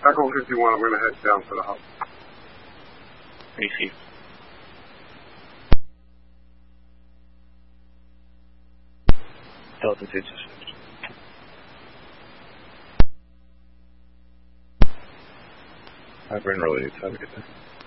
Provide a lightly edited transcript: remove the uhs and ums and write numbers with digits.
Echo 51, I'm going to head down to the house. Receive. Delta 226. I've been released. Have a good day.